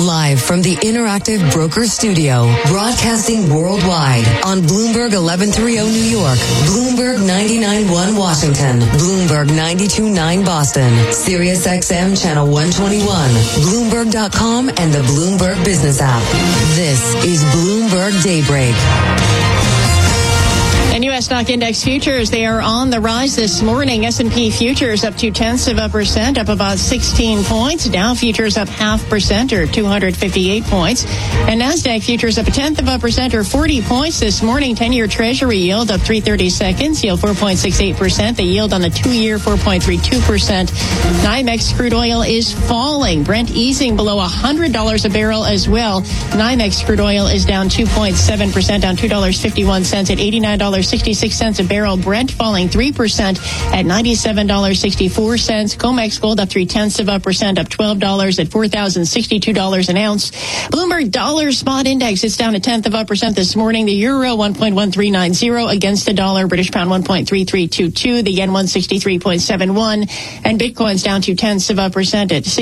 Live from the Interactive Brokers Studio, broadcasting worldwide on Bloomberg 1130 New York, Bloomberg 99.1 Washington, Bloomberg 92.9 Boston, Sirius XM Channel 121, Bloomberg.com, and the Bloomberg Business app. This is Bloomberg Daybreak. And U.S. stock index futures, they are on the rise this morning. S&P futures up 0.2%, up about 16 points. Dow futures up 0.5% or 258 points. And NASDAQ futures up 0.1% or 40 points this morning. 10-year Treasury yield up 3/32, yield 4.68%. The yield on the 2-year 4.32%. NYMEX crude oil is falling. Brent easing below $100 a barrel as well. NYMEX crude oil is down 2.7%, down $2.51 at $89.66 a barrel. Brent falling 3% at $97.64. COMEX gold up 0.3%, up $12 at $4,062 an ounce. Bloomberg dollar spot index, it's down 0.1% this morning. The euro 1.1390 against the dollar. British pound 1.3322. The yen 163.71. And Bitcoin's down 0.2% at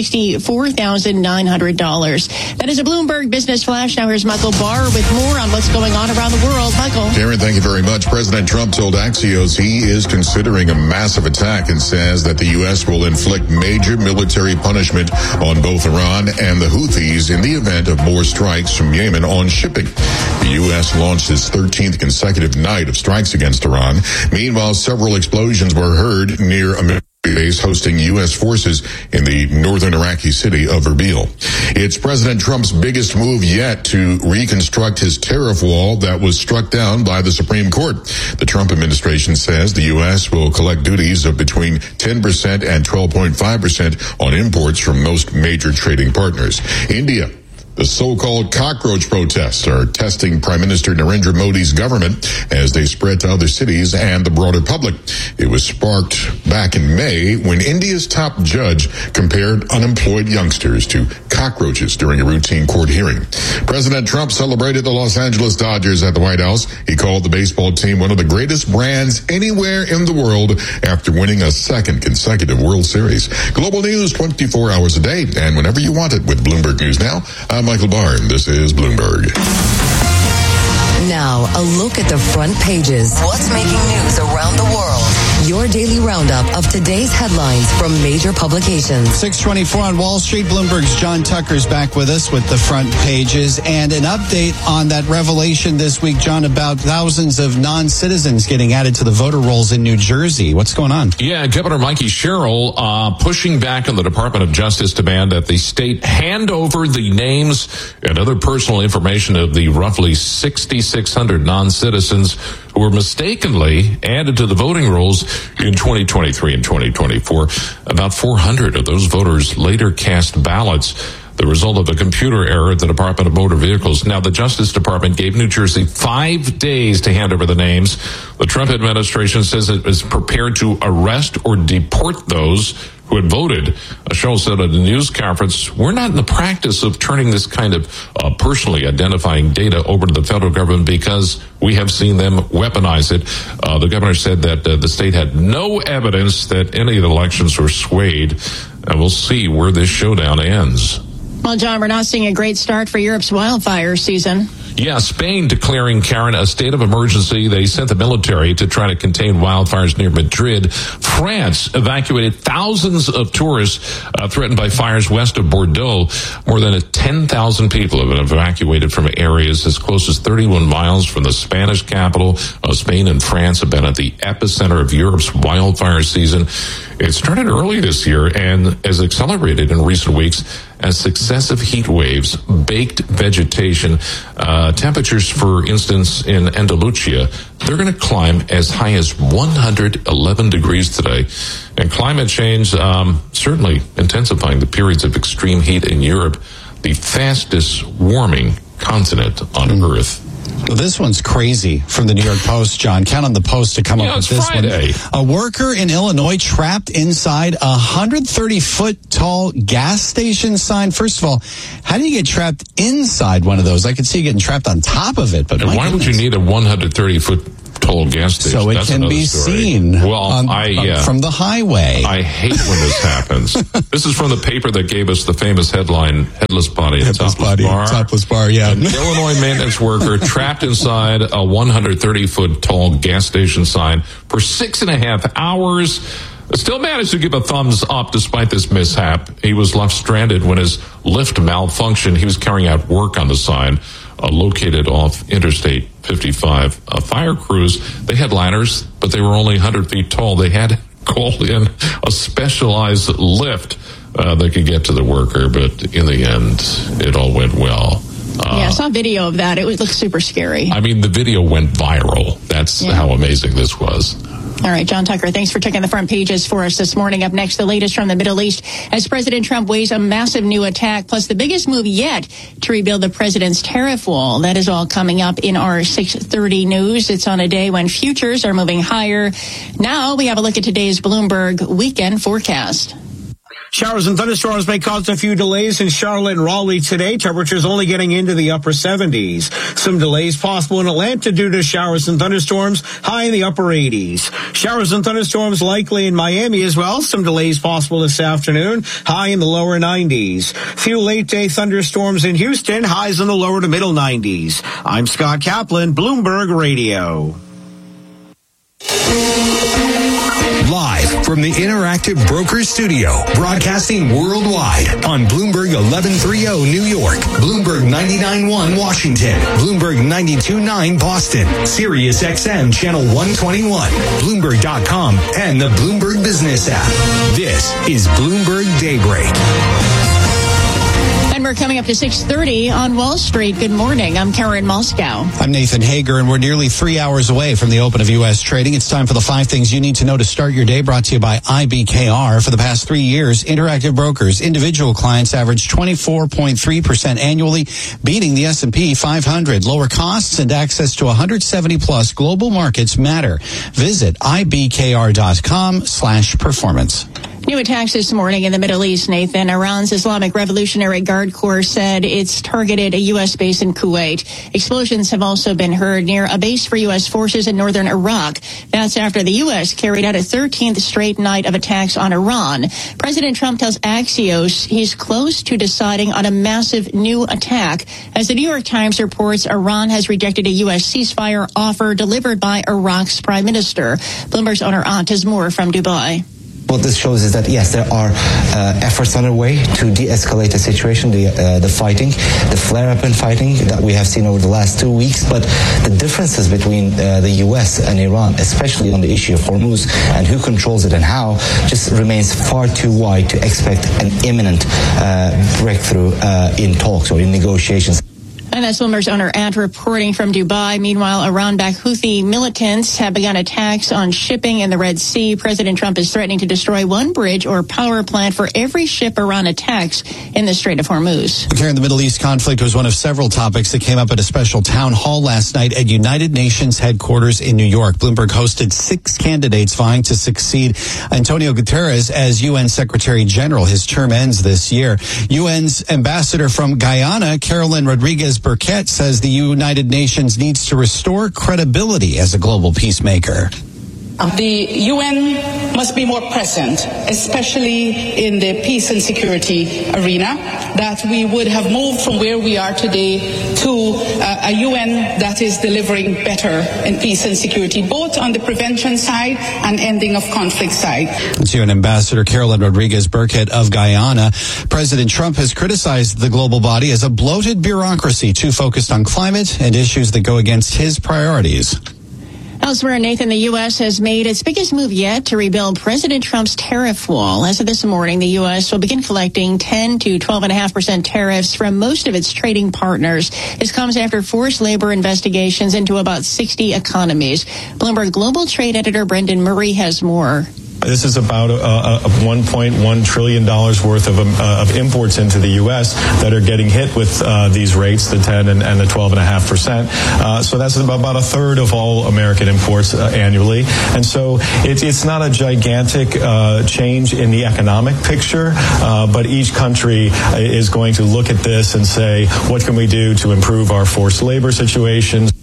$64,900. That is a Bloomberg Business Flash. Now here's Michael Barr with more on what's going on around the world. Michael. Karen, thank you very much. President Trump told Axios he is considering a massive attack and says that the U.S. will inflict major military punishment on both Iran and the Houthis in the event of more strikes from Yemen on shipping. The U.S. launched its 13th consecutive night of strikes against Iran. Meanwhile, several explosions were heard near a base hosting U.S. forces in the northern Iraqi city of Erbil. It's President Trump's biggest move yet to reconstruct his tariff wall that was struck down by the Supreme Court. The Trump administration says the U.S. will collect duties of between 10% and 12.5% on imports from most major trading partners. India. The so-called cockroach protests are testing Prime Minister Narendra Modi's government as they spread to other cities and the broader public. It was sparked back in May when India's top judge compared unemployed youngsters to cockroaches during a routine court hearing. President Trump celebrated the Los Angeles Dodgers at the White House. He called the baseball team one of the greatest brands anywhere in the world after winning a second consecutive World Series. Global news 24 hours a day and whenever you want it with Bloomberg News Now. I'm Michael Barr. This is Bloomberg. Now, a look at the front pages. What's making news around the world? Your daily roundup of today's headlines from major publications. 6:24 on Wall Street. Bloomberg's John Tucker's back with us with the front pages and an update on that revelation this week, John, about thousands of non-citizens getting added to the voter rolls in New Jersey. What's going on? Yeah, Governor Mikey Sherrill pushing back on the Department of Justice demand that the state hand over the names and other personal information of the roughly 6,600 non-citizens who were mistakenly added to the voting rolls in 2023 and 2024. About 400 of those voters later cast ballots, the result of a computer error at the Department of Motor Vehicles. Now, the Justice Department gave New Jersey 5 days to hand over the names. The Trump administration says it is prepared to arrest or deport those who had voted. Sherrill said at a news conference, we're not in the practice of turning this kind of personally identifying data over to the federal government because we have seen them weaponize it. The governor said that the state had no evidence that any of the elections were swayed. And we'll see where this showdown ends. Well, John, we're not seeing a great start for Europe's wildfire season. Yeah, Spain declaring, Karen, a state of emergency. They sent the military to try to contain wildfires near Madrid. France evacuated thousands of tourists threatened by fires west of Bordeaux. More than 10,000 people have been evacuated from areas as close as 31 miles from the Spanish capital. Spain and France have been at the epicenter of Europe's wildfire season. It started early this year and has accelerated in recent weeks as successive heat waves baked vegetation. Temperatures, for instance, in Andalusia, they're going to climb as high as 111 degrees today. And climate change certainly intensifying the periods of extreme heat in Europe, the fastest warming continent on Earth. This one's crazy from the New York Post, John. Count on the Post to come up with this Friday. one. A worker in Illinois trapped inside a 130-foot tall gas station sign. First of all, how do you get trapped inside one of those? I could see you getting trapped on top of it, but why would you need a 130-foot toll gas stations. So it That's can be story. seen from the highway. I hate when this happens. This is from the paper that gave us the famous headline, Headless Body at Topless Bar, yeah. An Illinois maintenance worker trapped inside a 130-foot tall gas station sign for 6.5 hours. Still managed to give a thumbs up despite this mishap. He was left stranded when his lift malfunctioned. He was carrying out work on the sign located off Interstate 55. Fire crews, they had ladders, but they were only 100 feet tall. They had called in a specialized lift that could get to the worker, but in the end, it all went well. I saw a video of that. It looked super scary. I mean, the video went viral. That's how amazing this was. All right, John Tucker, thanks for checking the front pages for us this morning. Up next, the latest from the Middle East as President Trump weighs a massive new attack, plus the biggest move yet to rebuild the president's tariff wall. That is all coming up in our 6:30 news. It's on a day when futures are moving higher. Now we have a look at today's Bloomberg weekend forecast. Showers and thunderstorms may cause a few delays in Charlotte and Raleigh today. Temperatures only getting into the upper 70s. Some delays possible in Atlanta due to showers and thunderstorms, high in the upper 80s. Showers and thunderstorms likely in Miami as well. Some delays possible this afternoon, high in the lower 90s. Few late-day thunderstorms in Houston, highs in the lower to middle 90s. I'm Scott Kaplan, Bloomberg Radio. Live from the Interactive Brokers Studio, broadcasting worldwide on Bloomberg 1130 New York, Bloomberg 99.1 Washington, Bloomberg 92.9 Boston, Sirius XM Channel 121, Bloomberg.com, and the Bloomberg Business app. This is Bloomberg Daybreak. And we're coming up to 6:30 on Wall Street. Good morning. I'm Karen Moscow. I'm Nathan Hager, and we're nearly 3 hours away from the open of U.S. trading. It's time for the 5 things you need to know to start your day, brought to you by IBKR. For the past 3 years, Interactive Brokers individual clients averaged 24.3% annually, beating the S&P 500. Lower costs and access to 170-plus global markets matter. Visit ibkr.com/performance. New attacks this morning in the Middle East, Nathan. Iran's Islamic Revolutionary Guard Corps said it's targeted a U.S. base in Kuwait. Explosions have also been heard near a base for U.S. forces in northern Iraq. That's after the U.S. carried out a 13th straight night of attacks on Iran. President Trump tells Axios he's close to deciding on a massive new attack. As the New York Times reports, Iran has rejected a U.S. ceasefire offer delivered by Iraq's prime minister. Bloomberg's Oner Ant more from Dubai. What this shows is that, yes, there are efforts underway to de-escalate the situation, the fighting, the flare-up in fighting that we have seen over the last 2 weeks. But the differences between the U.S. and Iran, especially on the issue of Hormuz and who controls it and how, just remains far too wide to expect an imminent breakthrough in talks or in negotiations. And that's Bloomberg's Oner Ant reporting from Dubai. Meanwhile, Iran-backed Houthi militants have begun attacks on shipping in the Red Sea. President Trump is threatening to destroy one bridge or power plant for every ship Iran attacks in the Strait of Hormuz. Here in the Middle East, conflict was one of several topics that came up at a special town hall last night at United Nations headquarters in New York. Bloomberg hosted 6 candidates vying to succeed Antonio Guterres as UN Secretary General. His term ends this year. UN's ambassador from Guyana, Carolyn Rodriguez Burkett, says the United Nations needs to restore credibility as a global peacemaker. The UN must be more present, especially in the peace and security arena, that we would have moved from where we are today to a UN that is delivering better in peace and security, both on the prevention side and ending of conflict side. It's UN Ambassador Carolyn Rodriguez Burkett of Guyana. President Trump has criticized the global body as a bloated bureaucracy too focused on climate and issues that go against his priorities. Elsewhere, Nathan, the U.S. has made its biggest move yet to rebuild President Trump's tariff wall. As of this morning, the U.S. will begin collecting 10 to 12.5% tariffs from most of its trading partners. This comes after forced labor investigations into about 60 economies. Bloomberg Global Trade Editor Brendan Murray has more. This is about $1.1 trillion worth of imports into the U.S. that are getting hit with these rates, the 10 and the 12.5%. So that's about a third of all American imports annually. And so it's not a gigantic change in the economic picture, but each country is going to look at this and say, what can we do to improve our forced labor situations?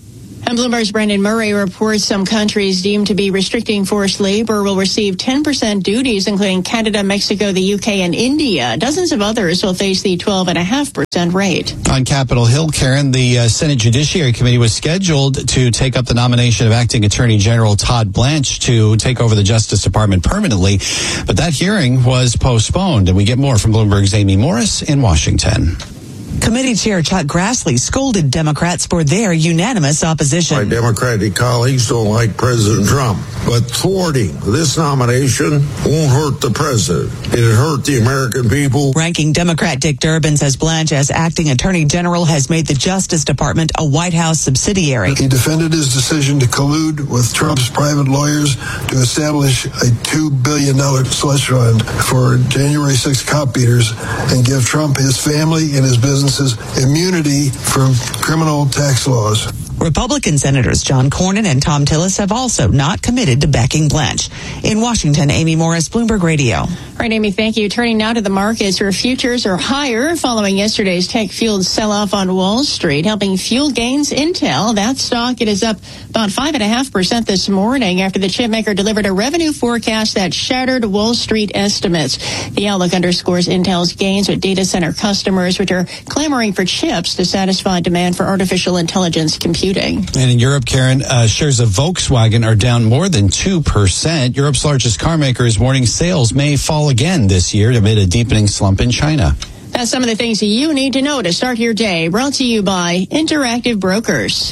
And Bloomberg's Brendan Murray reports some countries deemed to be restricting forced labor will receive 10% duties, including Canada, Mexico, the UK, and India. Dozens of others will face the 12.5% rate. On Capitol Hill, Karen, the Senate Judiciary Committee was scheduled to take up the nomination of Acting Attorney General Todd Blanche to take over the Justice Department permanently, but that hearing was postponed. And we get more from Bloomberg's Amy Morris in Washington. Committee Chair Chuck Grassley scolded Democrats for their unanimous opposition. My Democratic colleagues don't like President Trump, but thwarting this nomination won't hurt the president. It'll hurt the American people. Ranking Democrat Dick Durbin says Blanche, as acting attorney general, has made the Justice Department a White House subsidiary. He defended his decision to collude with Trump's private lawyers to establish a $2 billion slush fund for January 6 cop beaters and give Trump, his family, and his business immunity from criminal tax laws. Republican Senators John Cornyn and Thom Tillis have also not committed to backing Blanche. In Washington, Amy Morris, Bloomberg Radio. All right, Amy, thank you. Turning now to the markets, where futures are higher following yesterday's tech-fueled sell-off on Wall Street, helping fuel gains. Intel, that stock, it is up about 5.5% this morning after the chipmaker delivered a revenue forecast that shattered Wall Street estimates. The outlook underscores Intel's gains with data center customers, which are clamoring for chips to satisfy demand for artificial intelligence computing. And in Europe, Karen, shares of Volkswagen are down more than 2%. Europe's largest car maker is warning sales may fall again this year amid a deepening slump in China. That's some of the things you need to know to start your day. Brought to you by Interactive Brokers.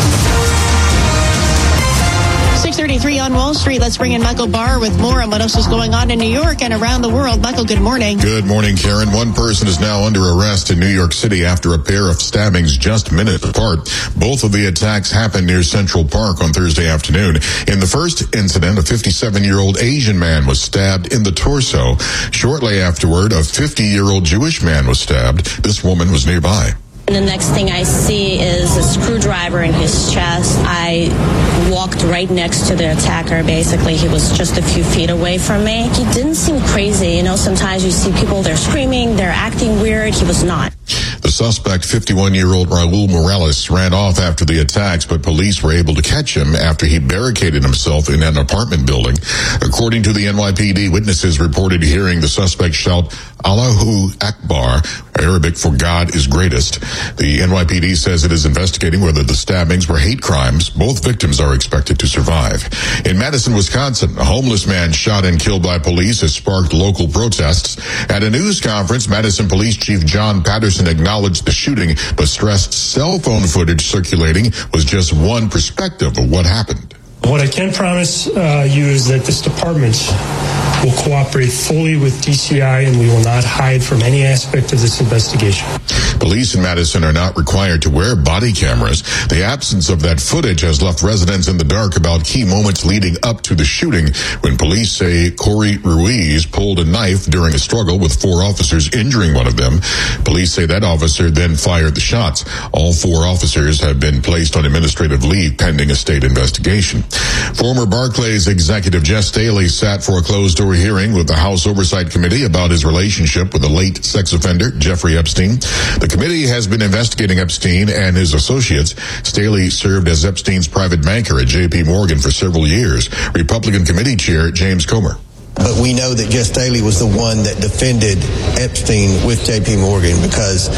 6:33 on Wall Street. Let's bring in Michael Barr with more on what else is going on in New York and around the world. Michael, good morning. Good morning, Karen. One person is now under arrest in New York City after a pair of stabbings just minutes apart. Both of the attacks happened near Central Park on Thursday afternoon. In the first incident, a 57-year-old Asian man was stabbed in the torso. Shortly afterward, a 50-year-old Jewish man was stabbed. This woman was nearby. And the next thing I see is a screwdriver in his chest. I walked right next to the attacker, basically. He was just a few feet away from me. He didn't seem crazy. You know, sometimes you see people, they're screaming, they're acting weird. He was not. The suspect, 51-year-old Raul Morales, ran off after the attacks, but police were able to catch him after he barricaded himself in an apartment building. According to the NYPD, witnesses reported hearing the suspect shout, "Allahu Akbar," Arabic for God is greatest. The NYPD says it is investigating whether the stabbings were hate crimes. Both victims are expected to survive. In Madison, Wisconsin, a homeless man shot and killed by police has sparked local protests. At a news conference, Madison Police Chief John Patterson acknowledged the shooting, but stressed cell phone footage circulating was just one perspective of what happened. What I can promise you is that this department will cooperate fully with DCI, and we will not hide from any aspect of this investigation. Police in Madison are not required to wear body cameras. The absence of that footage has left residents in the dark about key moments leading up to the shooting, when police say Corey Ruiz pulled a knife during a struggle with 4 officers, injuring one of them. Police say that officer then fired the shots. All 4 officers have been placed on administrative leave pending a state investigation. Former Barclays executive Jes Staley sat for a closed-door hearing with the House Oversight Committee about his relationship with the late sex offender Jeffrey Epstein. The committee has been investigating Epstein and his associates. Staley served as Epstein's private banker at J.P. Morgan for several years. Republican Committee Chair James Comer. But we know that Jes Staley was the one that defended Epstein with J.P. Morgan because,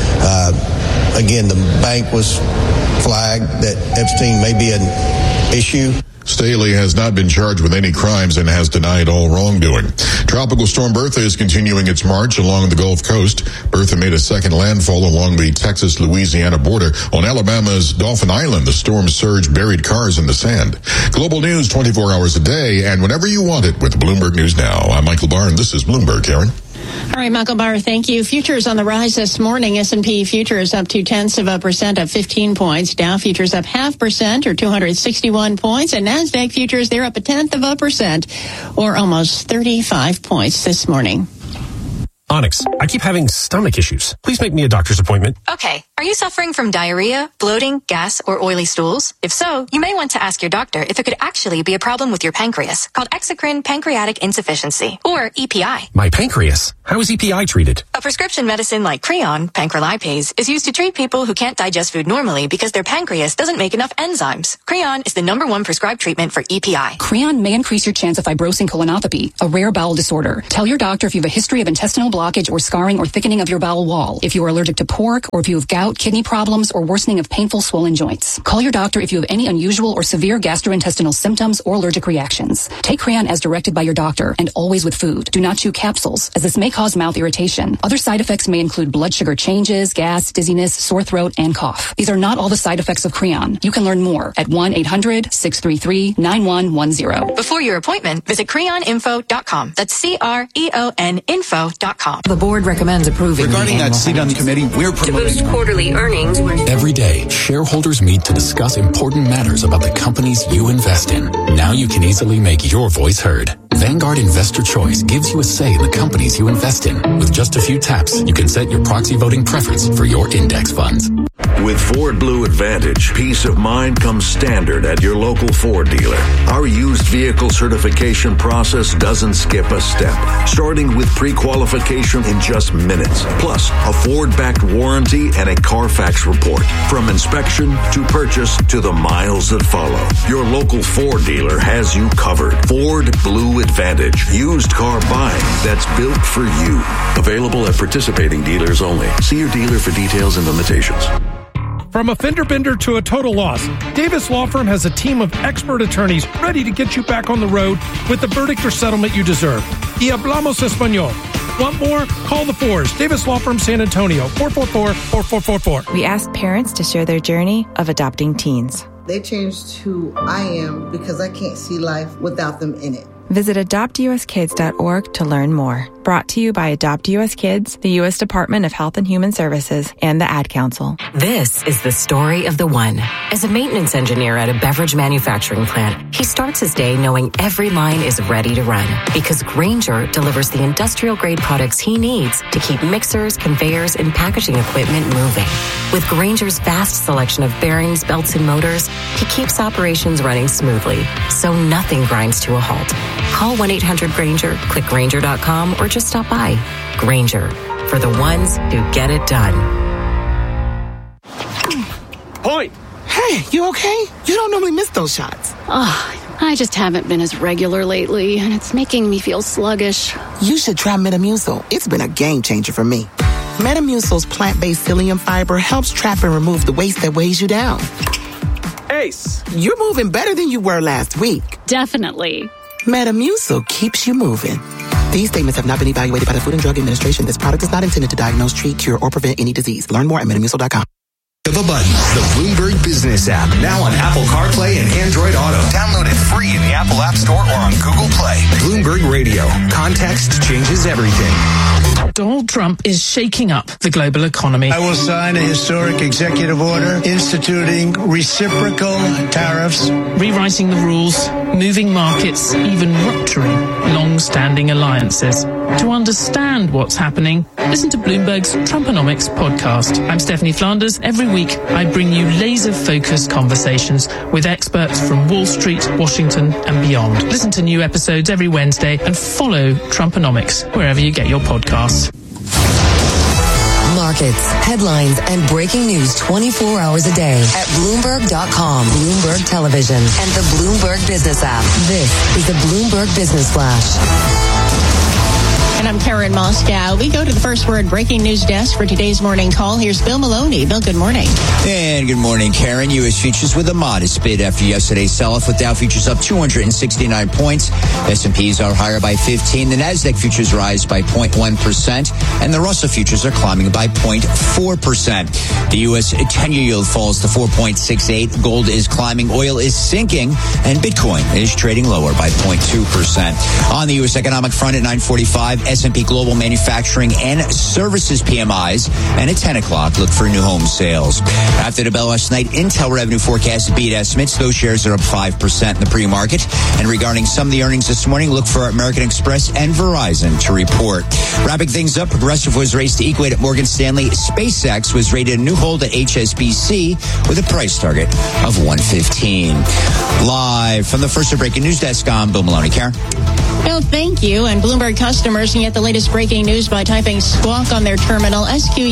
again, the bank was flagged that Epstein may be an issue. Staley has not been charged with any crimes and has denied all wrongdoing. Tropical storm Bertha is continuing its march along the Gulf Coast. Bertha made a second landfall along the Texas-Louisiana border. On Alabama's Dauphin Island, the storm's surge buried cars in the sand. Global news 24 hours a day and whenever you want it with Bloomberg News Now. I'm Michael Barr, and this is Bloomberg, Karen. All right, Michael Barr, thank you. Futures on the rise this morning. S&P futures up 0.2%, up 15 points. Dow futures up 0.5% or 261 points. And NASDAQ futures, they're up 0.1%, or almost 35 points this morning. Onyx, I keep having stomach issues. Please make me a doctor's appointment. Okay. Are you suffering from diarrhea, bloating, gas, or oily stools? If so, you may want to ask your doctor if it could actually be a problem with your pancreas, called exocrine pancreatic insufficiency, or EPI. My pancreas? How is EPI treated? A prescription medicine like Creon, pancrelipase, is used to treat people who can't digest food normally because their pancreas doesn't make enough enzymes. Creon is the #1 prescribed treatment for EPI. Creon may increase your chance of fibrosing colonopathy, a rare bowel disorder. Tell your doctor if you have a history of intestinal blockage or scarring or thickening of your bowel wall, if you are allergic to pork, or if you have gout, kidney problems, or worsening of painful swollen joints. Call your doctor if you have any unusual or severe gastrointestinal symptoms or allergic reactions. Take Creon as directed by your doctor and always with food. Do not chew capsules, as this may cause mouth irritation. Other side effects may include blood sugar changes, gas, dizziness, sore throat, and cough. These are not all the side effects of Creon. You can learn more at 1-800-633-9110. Before your appointment, visit creoninfo.com. That's CREON info.com. The board recommends approving. Regarding that seat on the committee, we're promoting to boost quarterly earnings. Every day, shareholders meet to discuss important matters about the companies you invest in. Now you can easily make your voice heard. Vanguard Investor Choice gives you a say in the companies you invest in. With just a few taps, you can set your proxy voting preference for your index funds. With Ford Blue Advantage, peace of mind comes standard at your local Ford dealer. Our used vehicle certification process doesn't skip a step, starting with pre-qualification in just minutes, plus a Ford-backed warranty and a Carfax report. From inspection to purchase to the miles that follow, your local Ford dealer has you covered. Ford Blue Advantage, used car buying that's built for you. Available at participating dealers only. See your dealer for details and limitations. From a fender bender to a total loss, Davis Law Firm has a team of expert attorneys ready to get you back on the road with the verdict or settlement you deserve. Y hablamos español. Want more? Call the Fours. Davis Law Firm, San Antonio, 444-4444. We ask parents to share their journey of adopting teens. They changed who I am because I can't see life without them in it. Visit adoptuskids.org to learn more. Brought to you by Adopt U.S. Kids, the U.S. Department of Health and Human Services, and the Ad Council. This is the story of the one. As a maintenance engineer at a beverage manufacturing plant, he starts his day knowing every line is ready to run because Grainger delivers the industrial-grade products he needs to keep mixers, conveyors, and packaging equipment moving. With Grainger's vast selection of bearings, belts, and motors, he keeps operations running smoothly, so nothing grinds to a halt. Call 1-800-GRAINGER, click Grainger.com, or just stop by. Grainger, for the ones who get it done. Point! Hey, you okay? You don't normally miss those shots. I just haven't been as regular lately, and it's making me feel sluggish. You should try Metamucil. It's been a game changer for me. Metamucil's plant-based psyllium fiber helps trap and remove the waste that weighs you down. Ace, you're moving better than you were last week. Definitely. Metamucil keeps you moving. These statements have not been evaluated by the Food and Drug Administration. This product is not intended to diagnose, treat, cure, or prevent any disease. Learn more at Metamucil.com. Of a button, the Bloomberg Business app, now on Apple CarPlay and Android Auto. Download it free in the Apple App Store or on Google Play. Bloomberg Radio. Context changes everything. Donald Trump is shaking up the global economy. I will sign a historic executive order instituting reciprocal tariffs, rewriting the rules, moving markets, even rupturing long-standing alliances. To understand what's happening, listen to Bloomberg's Trumponomics podcast. I'm Stephanie Flanders. Every week, I bring you laser-focused conversations with experts from Wall Street, Washington, and beyond. Listen to new episodes every Wednesday and follow Trumponomics wherever you get your podcasts. Markets, headlines, and breaking news 24 hours a day at Bloomberg.com, Bloomberg Television, and the Bloomberg Business app. This is the Bloomberg Business Flash. And I'm Karen Moscow. We go to the First Word breaking news desk for today's morning call. Here's Bill Maloney. Bill, good morning. And good morning, Karen. U.S. futures with a modest bid after yesterday's sell-off, with Dow futures up 269 points. S&Ps are higher by 15. The Nasdaq futures rise by 0.1%, and the Russell futures are climbing by 0.4%. The U.S. 10-year yield falls to 4.68. Gold is climbing. Oil is sinking, and Bitcoin is trading lower by 0.2%. On the U.S. economic front at 9:45. S&P Global Manufacturing and Services PMIs. And at 10 o'clock, look for new home sales. After the bell last night, Intel revenue forecast beat estimates. Those shares are up 5% in the pre-market. And regarding some of the earnings this morning, look for American Express and Verizon to report. Wrapping things up, Progressive was raised to equate at Morgan Stanley. SpaceX was rated a new hold at HSBC with a price target of $115. Live from the First Breaking News Desk, I'm Bill Maloney. Karen? Well, thank you. And Bloomberg customers can get the latest breaking news by typing Squawk on their terminal,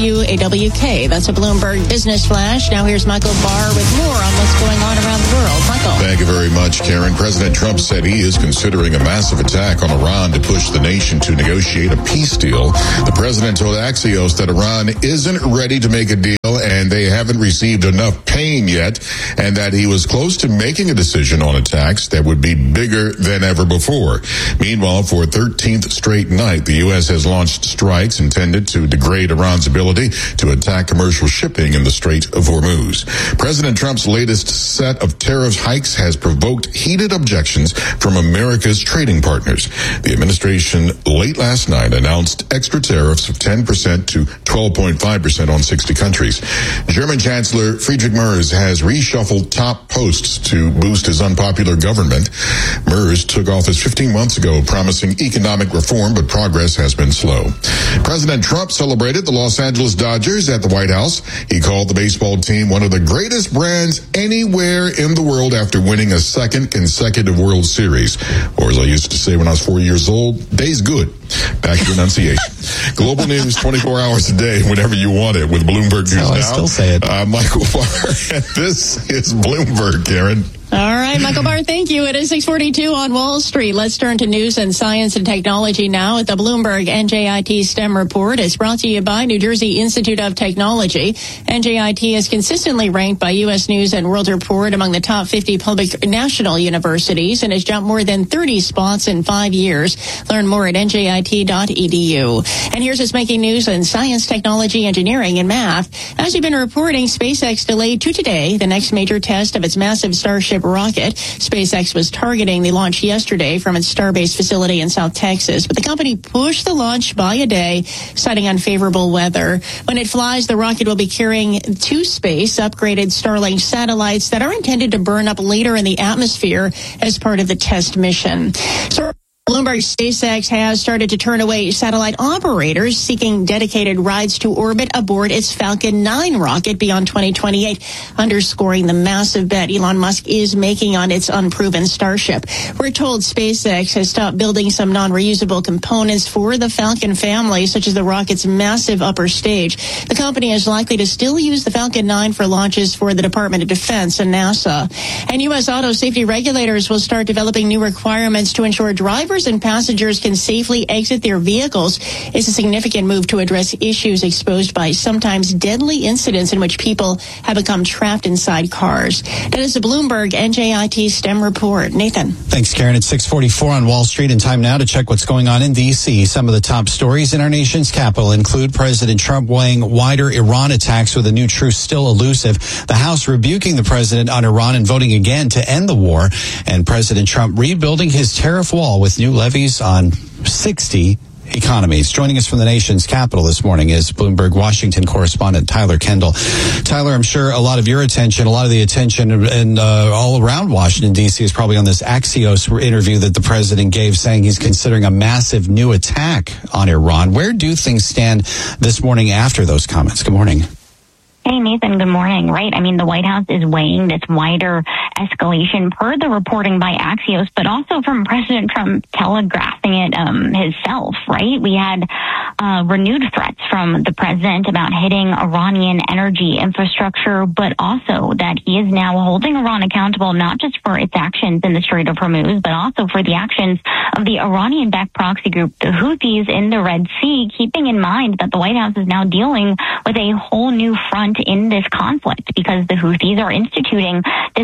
SQUAWK. That's a Bloomberg Business Flash. Now here's Michael Barr with more on what's going on around the world. Michael. Thank you very much, Karen. President Trump said he is considering a massive attack on Iran to push the nation to negotiate a peace deal. The president told Axios that Iran isn't ready to make a deal and they haven't received enough pain yet, and that he was close to making a decision on attacks that would be bigger than ever before. Meanwhile, for a 13th straight night, the U.S. has launched strikes intended to degrade Iran's ability to attack commercial shipping in the Strait of Hormuz. President Trump's latest set of tariff hikes has provoked heated objections from America's trading partners. The administration late last night announced extra tariffs of 10% to 12.5% on 60 countries. German Chancellor Friedrich Merz has reshuffled top posts to boost his unpopular government. Merz took office 15 months ago, promising economic reform, but progress has been slow. President Trump celebrated the Los Angeles Dodgers at the White House. He called the baseball team one of the greatest brands anywhere in the world after winning a second consecutive World Series. Or as I used to say when I was 4 years old, day's good. Back to enunciation. Global news 24 hours a day, whenever you want it, with Bloomberg News Now. I still say it. Michael Barr, and this is Bloomberg, Karen. All right, Michael Barr, thank you. It is 6:42 on Wall Street. Let's turn to news and science and technology now at the Bloomberg NJIT STEM report. It's brought to you by New Jersey Institute of Technology. NJIT is consistently ranked by U.S. News and World Report among the top 50 public national universities and has jumped more than 30 spots in 5 years. Learn more at njit.edu. And here's what's making news in science, technology, engineering, and math. As we've been reporting, SpaceX delayed to today the next major test of its massive Starship rocket. SpaceX was targeting the launch yesterday from its Starbase facility in South Texas, but the company pushed the launch by a day, citing unfavorable weather. When it flies, the rocket will be carrying to space upgraded Starlink satellites that are intended to burn up later in the atmosphere as part of the test mission. So Bloomberg SpaceX has started to turn away satellite operators seeking dedicated rides to orbit aboard its Falcon 9 rocket beyond 2028, underscoring the massive bet Elon Musk is making on its unproven Starship. We're told SpaceX has stopped building some non-reusable components for the Falcon family, such as the rocket's massive upper stage. The company is likely to still use the Falcon 9 for launches for the Department of Defense and NASA. And U.S. auto safety regulators will start developing new requirements to ensure drivers and passengers can safely exit their vehicles. It's a significant move to address issues exposed by sometimes deadly incidents in which people have become trapped inside cars. That is the Bloomberg NJIT STEM report. Nathan. Thanks, Karen. It's 6:44 on Wall Street, and time now to check what's going on in D.C. Some of the top stories in our nation's capital include President Trump weighing wider Iran attacks with a new truce still elusive, the House rebuking the president on Iran and voting again to end the war, and President Trump rebuilding his tariff wall with new levies on 60 economies. Joining us from the nation's capital this morning is Bloomberg Washington correspondent Tyler Kendall. Tyler, I'm sure a lot of your attention, a lot of the attention and all around Washington, D.C. is probably on this Axios interview that the president gave saying he's considering a massive new attack on Iran. Where do things stand this morning after those comments? Good morning. Hey, Nathan, good morning. Right. I mean, the White House is weighing this wider escalation per the reporting by Axios, but also from President Trump telegraphing it himself, right? We had renewed threats from the president about hitting Iranian energy infrastructure, but also that he is now holding Iran accountable not just for its actions in the Strait of Hormuz, but also for the actions of the Iranian-backed proxy group, the Houthis in the Red Sea, keeping in mind that the White House is now dealing with a whole new front in this conflict because the Houthis are instituting this maritime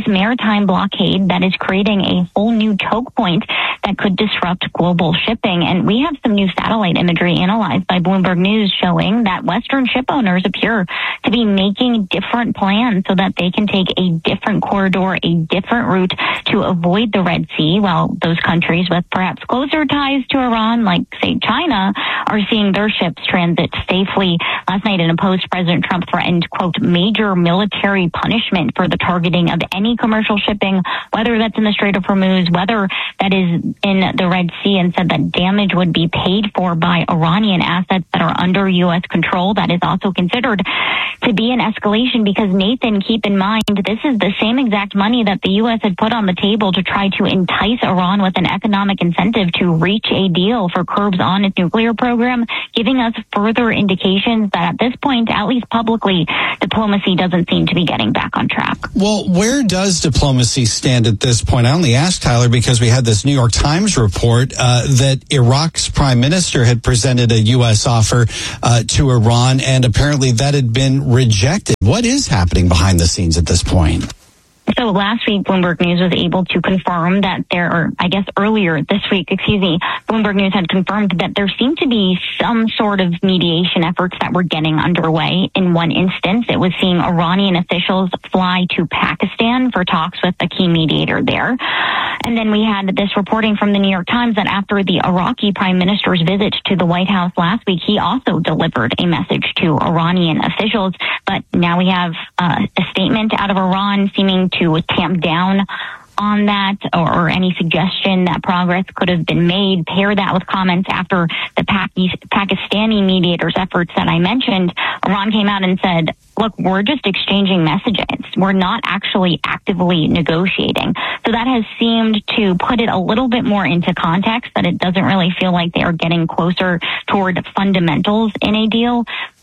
maritime blockade that is creating a whole new choke point that could disrupt global shipping. And we have some new satellite imagery analyzed by Bloomberg News showing that Western ship owners appear to be making different plans so that they can take a different corridor, a different route to avoid the Red Sea, while those countries with perhaps closer ties to Iran, like, say, China, are seeing their ships transit safely. Last night in a post, President Trump threatened, quote, major military punishment for the targeting of any commercial shipping, whether that's in the Strait of Hormuz, whether that is in the Red Sea, and said that damage would be paid for by Iranian assets that are under U.S. control. That is also considered to be an escalation because, Nathan, keep in mind, this is the same exact money that the U.S. had put on the table to try to entice Iran with an economic incentive to reach a deal for curbs on its nuclear program, giving us further indications that at this point, at least publicly, diplomacy doesn't seem to be getting back on track. Well, where does diplomacy stand at this point? I only asked, Tyler, because we had this New York Times report that Iraq's prime minister had presented a U.S. offer to Iran, and apparently that had been rejected. What is happening behind the scenes at this point? So last week, Bloomberg News was able to confirm that earlier this week, Bloomberg News had confirmed that there seemed to be some sort of mediation efforts that were getting underway. In one instance, it was seeing Iranian officials fly to Pakistan for talks with a key mediator there. And then we had this reporting from the New York Times that after the Iraqi prime minister's visit to the White House last week, he also delivered a message to Iranian officials. But now we have a statement out of Iran seeming to tamp down on that or any suggestion that progress could have been made. Pair that with comments after the Pakistani mediators' efforts that I mentioned. Iran came out and said, look, we're just exchanging messages. We're not actually actively negotiating. So that has seemed to put it a little bit more into context, that it doesn't really feel like they are getting closer toward fundamentals in a deal.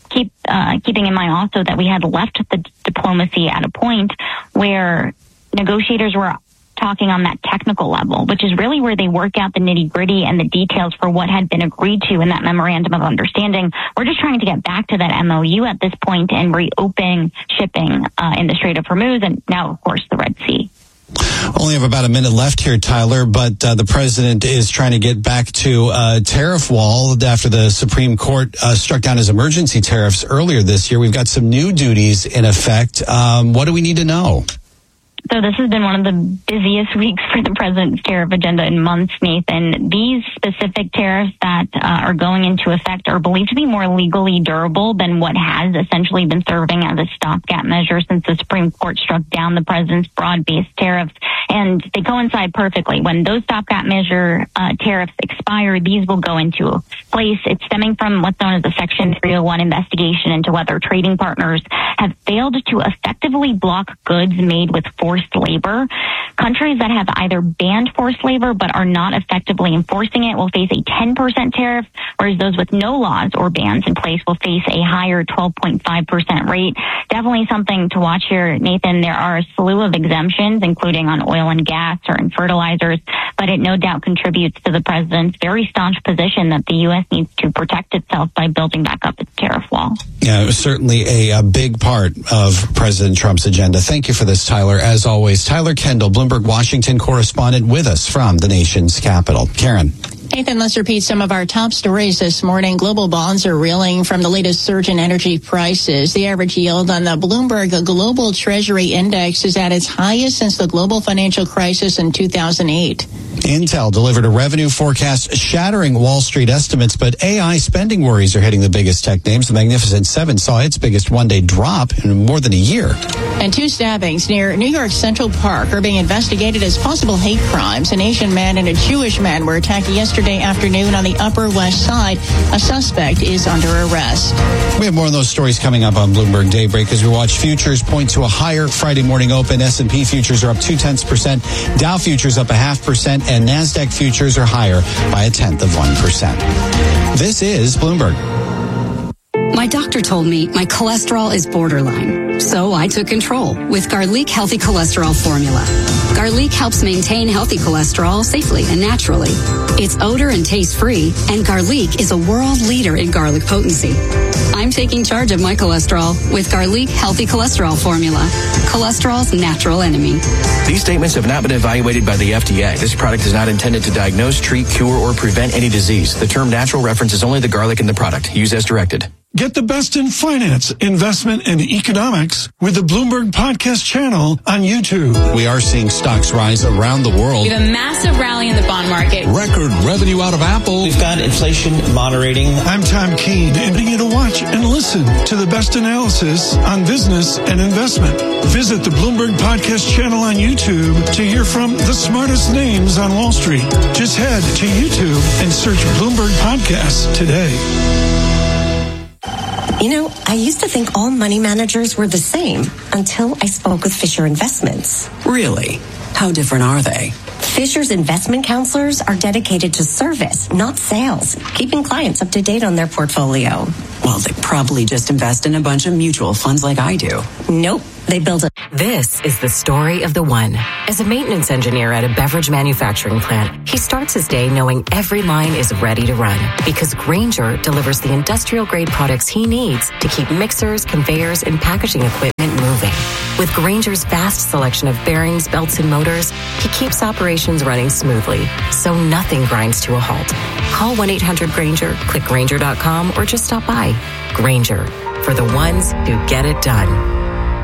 Keeping in mind also that we had left the diplomacy at a point where negotiators were talking on that technical level, which is really where they work out the nitty-gritty and the details for what had been agreed to in that memorandum of understanding. We're just trying to get back to that MOU at this point and reopen shipping in the Strait of Hormuz and now, of course, the Red Sea. Only have about a minute left here, Tyler, but the president is trying to get back to a tariff wall after the Supreme Court struck down his emergency tariffs earlier this year. We've got some new duties in effect. What do we need to know? So this has been one of the busiest weeks for the president's tariff agenda in months, Nathan. These specific tariffs that are going into effect are believed to be more legally durable than what has essentially been serving as a stopgap measure since the Supreme Court struck down the president's broad-based tariffs. And they coincide perfectly. When those stopgap measure tariffs expire, these will go into place. It's stemming from what's known as a Section 301 investigation into whether trading partners have failed to effectively block goods made with forced labor. Countries that have either banned forced labor but are not effectively enforcing it will face a 10% tariff, whereas those with no laws or bans in place will face a higher 12.5% rate. Definitely something to watch here, Nathan. There are a slew of exemptions, including on oil and gas or in fertilizers, but it no doubt contributes to the president's very staunch position that the U.S. needs to protect itself by building back up its tariff wall. Yeah, it was certainly a big part of President Trump's agenda. Thank you for this, Tyler. As always, Tyler Kendall, Bloomberg Washington correspondent with us from the nation's capital. Karen. Nathan, let's repeat some of our top stories this morning. Global bonds are reeling from the latest surge in energy prices. The average yield on the Bloomberg Global Treasury Index is at its highest since the global financial crisis in 2008. Intel delivered a revenue forecast shattering Wall Street estimates, but AI spending worries are hitting the biggest tech names. The Magnificent Seven saw its biggest one-day drop in more than a year. And two stabbings near New York Central Park are being investigated as possible hate crimes. An Asian man and a Jewish man were attacked yesterday afternoon on the Upper West Side. A suspect is under arrest. We have more of those stories coming up on Bloomberg Daybreak as we watch futures point to a higher Friday morning open. S&P futures are up 0.2%, Dow futures up 0.5%, and NASDAQ futures are higher by 0.1%. This is Bloomberg. My doctor told me my cholesterol is borderline, so I took control with Garlic Healthy Cholesterol Formula. Garlic helps maintain healthy cholesterol safely and naturally. It's odor and taste-free, and Garlic is a world leader in garlic potency. I'm taking charge of my cholesterol with Garlic Healthy Cholesterol Formula. Cholesterol's natural enemy. These statements have not been evaluated by the FDA. This product is not intended to diagnose, treat, cure, or prevent any disease. The term natural references only the garlic in the product. Use as directed. Get the best in finance, investment, and economics with the Bloomberg Podcast channel on YouTube. We are seeing stocks rise around the world. We have a massive rally in the bond market. Record revenue out of Apple. We've got inflation moderating. I'm Tom Keene, inviting you to watch and listen to the best analysis on business and investment. Visit the Bloomberg Podcast channel on YouTube to hear from the smartest names on Wall Street. Just head to YouTube and search Bloomberg Podcasts today. You know, I used to think all money managers were the same until I spoke with Fisher Investments. Really? How different are they? Fisher's investment counselors are dedicated to service, not sales, keeping clients up to date on their portfolio. Well, they probably just invest in a bunch of mutual funds like I do. Nope. They build a... This is the story of the one. As a maintenance engineer at a beverage manufacturing plant, he starts his day knowing every line is ready to run because Grainger delivers the industrial-grade products he needs to keep mixers, conveyors, and packaging equipment moving. With Grainger's vast selection of bearings, belts, and motors, he keeps operations running smoothly, so nothing grinds to a halt. Call 1-800-GRAINGER, click Grainger.com, or just stop by. Grainger, for the ones who get it done.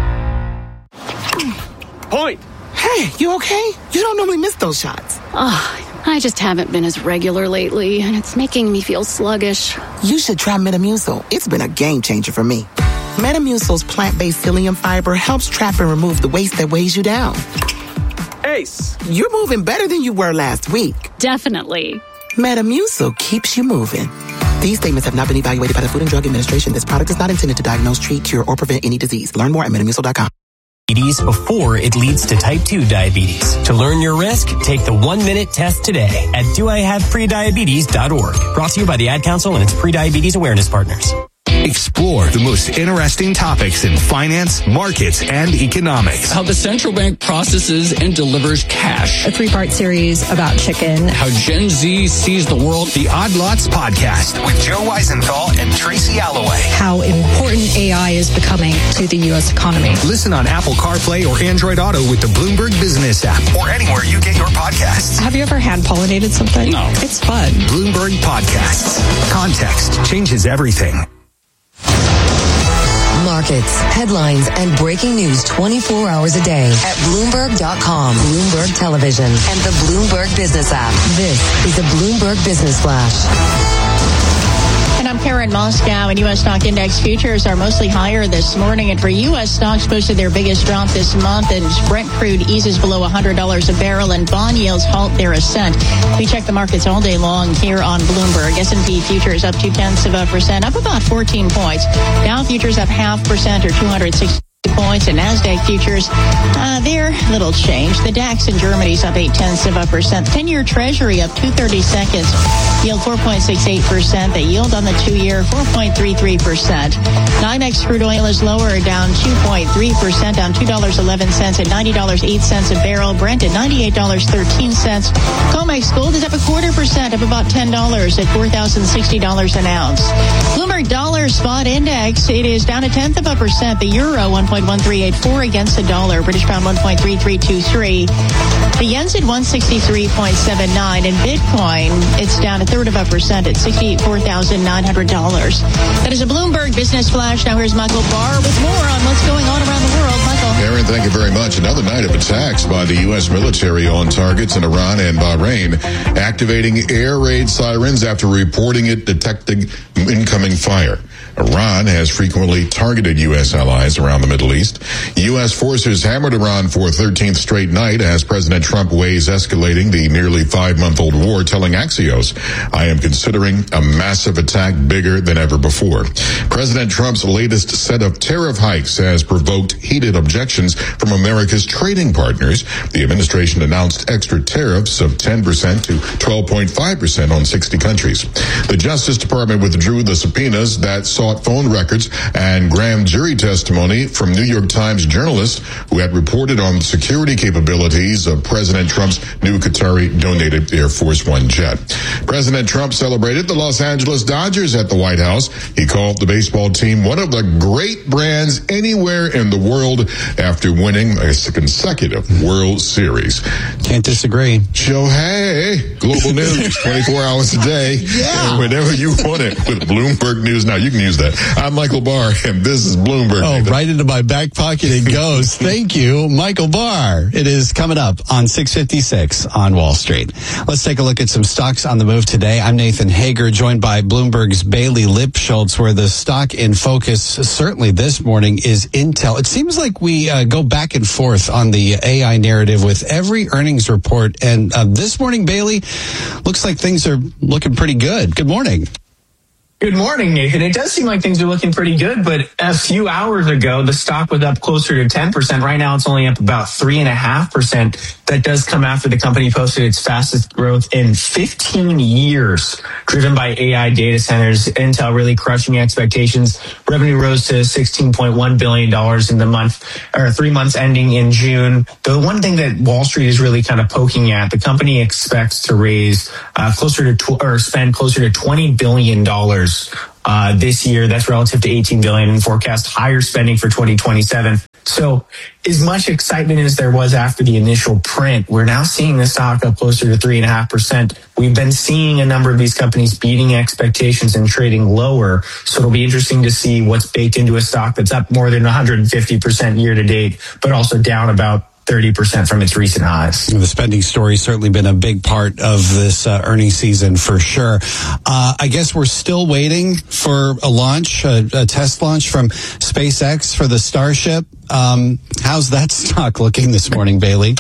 Point. Hey, you okay? You don't normally miss those shots. Oh, I just haven't been as regular lately, and it's making me feel sluggish. You should try Metamucil. It's been a game changer for me. Metamucil's plant-based psyllium fiber helps trap and remove the waste that weighs you down. Ace, you're moving better than you were last week. Definitely. Metamucil keeps you moving. These statements have not been evaluated by the Food and Drug Administration. This product is not intended to diagnose, treat, cure, or prevent any disease. Learn more at Metamucil.com. Before it leads to type 2 diabetes. To learn your risk, take the 1-minute test today at doihaveprediabetes.org. Brought to you by the Ad Council and its pre-diabetes awareness partners. Explore the most interesting topics in finance, markets, and economics. How the central bank processes and delivers cash. A 3-part series about chicken. How Gen Z sees the world. The Odd Lots Podcast with Joe Weisenthal and Tracy Alloway. How important AI is becoming to the U.S. economy. Listen on Apple CarPlay or Android Auto with the Bloomberg Business app or anywhere you get your podcasts. Have you ever hand-pollinated something? No. It's fun. Bloomberg Podcasts. Context changes everything. Markets, headlines, and breaking news 24 hours a day at Bloomberg.com, Bloomberg Television, and the Bloomberg Business app. This is the Bloomberg Business Flash. And I'm Karen Moscow, and U.S. stock index futures are mostly higher this morning. And for U.S. stocks posted their biggest drop this month, and Brent crude eases below $100 a barrel, and bond yields halt their ascent. We check the markets all day long here on Bloomberg. S&P futures up 0.2%, up about 14 points. Dow futures up 0.5% or 260 points, and NASDAQ futures, they're little change. The DAX in Germany's up 0.8%. 10-year Treasury up 2/32, yield 4.68%. The yield on the 2-year 4.33%. NYMEX crude oil is lower, down 2.3%, down $2.11 at $90.08 a barrel. Brent at $98.13. COMEX gold is up 0.25%, up about $10 at $4,060 an ounce. Bloomberg dollar spot index, it is down 0.1%. The euro 1.1384 against the dollar. British pound 1.3323. The yen's at 163.79, and Bitcoin, it's down 0.33% at $64,900. That is a Bloomberg Business Flash. Now here's Michael Barr with more on what's going on around the world. Michael. Aaron, thank you very much. Another night of attacks by the U.S. military on targets in Iran and Bahrain, activating air raid sirens after reporting it detecting incoming fire. Iran has frequently targeted U.S. allies around the Middle East. U.S. forces hammered Iran for a 13th straight night as President Trump weighs escalating the nearly 5-month-old war, telling Axios, "I am considering a massive attack bigger than ever before." President Trump's latest set of tariff hikes has provoked heated objections from America's trading partners. The administration announced extra tariffs of 10% to 12.5% on 60 countries. The Justice Department withdrew the subpoenas that sought phone records and grand jury testimony from New York Times journalists who had reported on the security capabilities of President Trump's new Qatari-donated Air Force One jet. President Trump celebrated the Los Angeles Dodgers at the White House. He called the baseball team one of the great brands anywhere in the world after winning a consecutive World Series. Can't disagree. Shohei, global news, 24 hours a day. Yeah. And whenever you want it with Bloomberg News. Now, you can use that. I'm Michael Barr, and this is Bloomberg. Oh, right into my back pocket it goes. Thank you, Michael Barr. It is coming up on 656 on Wall Street. Let's take a look at some stocks on the move today. I'm Nathan Hager, joined by Bloomberg's Bailey Lipschultz, where the stock in focus certainly this morning is Intel. It seems like we go back and forth on the AI narrative with every earnings report. And this morning, Bailey, looks like things are looking pretty good. Good morning. Good morning, Nathan. It does seem like things are looking pretty good, but a few hours ago, the stock was up closer to 10%. Right now, it's only up about 3.5%. That does come after the company posted its fastest growth in 15 years, driven by AI data centers. Intel really crushing expectations. Revenue rose to $16.1 billion in the month, or 3 months ending in June. The one thing that Wall Street is really kind of poking at, the company expects to raise spend closer to $20 billion this year. That's relative to $18 billion, and forecast higher spending for 2027. So as much excitement as there was after the initial print, we're now seeing the stock up closer to 3.5%. We've been seeing a number of these companies beating expectations and trading lower. So it'll be interesting to see what's baked into a stock that's up more than 150% year to date, but also down about 30% from its recent highs. The spending story has certainly been a big part of this earnings season for sure. I guess we're still waiting for a launch, a test launch from SpaceX for the Starship. How's that stock looking this morning, Bailey?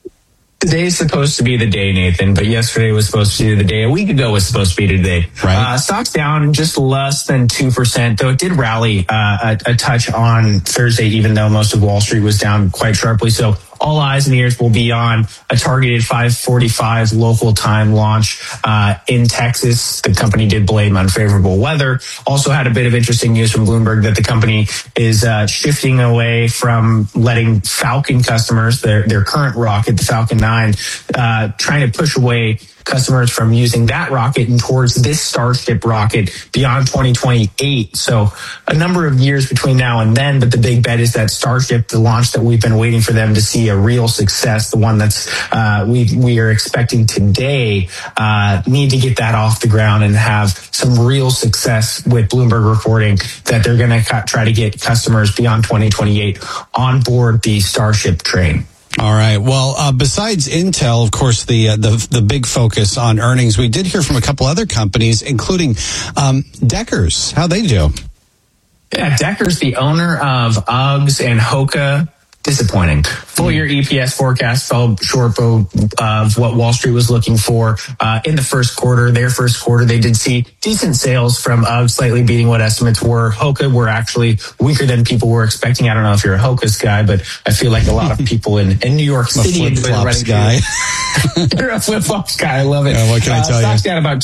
Today's supposed to be the day, Nathan, but yesterday was supposed to be the day. A week ago was supposed to be today. Right. Stock's down just less than 2%, though it did rally a touch on Thursday, even though most of Wall Street was down quite sharply. So all eyes and ears will be on a targeted 5:45 local time launch in Texas. The company did blame unfavorable weather. Also had a bit of interesting news from Bloomberg that the company is shifting away from letting Falcon customers, their current rocket, the Falcon 9, trying to push away customers from using that rocket and towards this Starship rocket beyond 2028. So a number of years between now and then, but the big bet is that Starship, the launch that we've been waiting for them to see a real success, the one that's we are expecting today, need to get that off the ground and have some real success with Bloomberg reporting that they're going to try to get customers beyond 2028 on board the Starship train. All right. Well, besides Intel, of course, the big focus on earnings, we did hear from a couple other companies, including Deckers. How'd they do? Yeah, Deckers, the owner of Uggs and Hoka, disappointing. Full year EPS forecast fell short of what Wall Street was looking for in the first quarter. Their first quarter, they did see decent sales from Uggs, slightly beating what estimates were. Hoka were actually weaker than people were expecting. I don't know if you're a Hoka's guy, but I feel like a lot of people in New York City. I'm a flip-flops guy. You're a flip-flops guy. I love it. What can I tell you? Stock's down about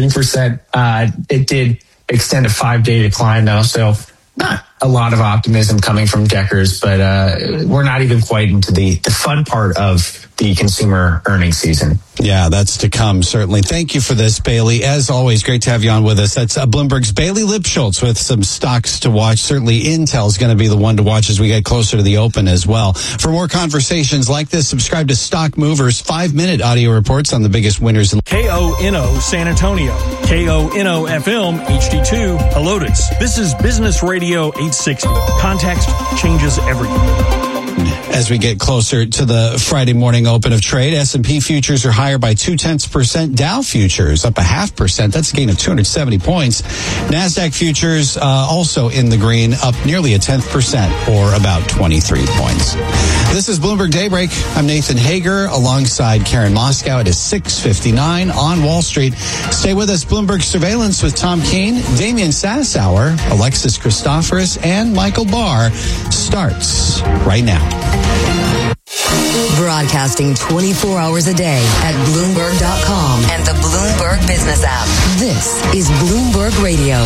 2.3%. It did extend a 5-day decline, though, so not a lot of optimism coming from Deckers, but we're not even quite into the fun part of the consumer earnings season. Yeah, that's to come, certainly. Thank you for this, Bailey. As always, great to have you on with us. That's Bloomberg's Bailey Lipschultz with some stocks to watch. Certainly, Intel's going to be the one to watch as we get closer to the open as well. For more conversations like this, subscribe to Stock Movers' 5-minute audio reports on the biggest winners. KONO San Antonio, KONO FM HD2 Helotes. This is Business Radio 860. Context changes everything. As we get closer to the Friday morning open of trade, S&P futures are higher by 0.2%. Dow futures up 0.5%. That's a gain of 270 points. NASDAQ futures also in the green, up nearly 0.1%, or about 23 points. This is Bloomberg Daybreak. I'm Nathan Hager alongside Karen Moscow. It is 6:59 on Wall Street. Stay with us. Bloomberg Surveillance with Tom Keene, Damian Sassower, Alexis Christoforous, and Michael Barr starts right now. Broadcasting 24 hours a day at Bloomberg.com and the Bloomberg Business app. This is Bloomberg Radio.